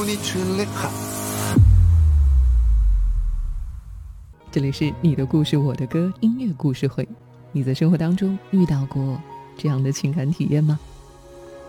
这里是你的故事我的歌音乐故事会，你在生活当中遇到过这样的情感体验吗？